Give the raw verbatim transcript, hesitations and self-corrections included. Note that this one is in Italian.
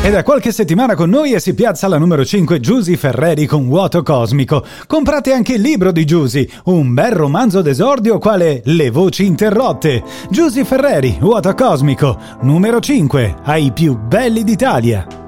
E da qualche settimana con noi e si piazza la numero cinque Giusy Ferreri con Vuoto Cosmico. Comprate anche il libro di Giusy, un bel romanzo d'esordio quale Le voci interrotte. Giusy Ferreri, Vuoto Cosmico, numero cinque, ai più belli d'Italia.